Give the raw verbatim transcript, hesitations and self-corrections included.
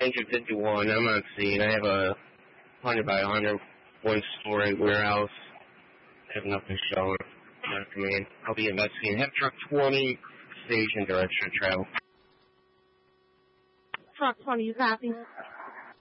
Engine fifty-one, I'm on scene. I have a one hundred by one hundred one-story warehouse. I have nothing showing. After me. I'll be investigating. Have truck twenty, station direction of travel. Truck twenty, you copy?